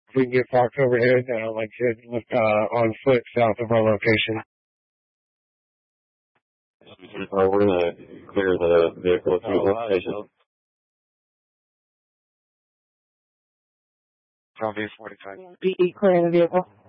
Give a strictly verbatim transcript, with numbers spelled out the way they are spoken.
If we can get parked over here, then I'd like to look uh, on foot south of our location. Uh, we're going to clear the vehicle through the location. Copy forty-five. B E clearing the vehicle.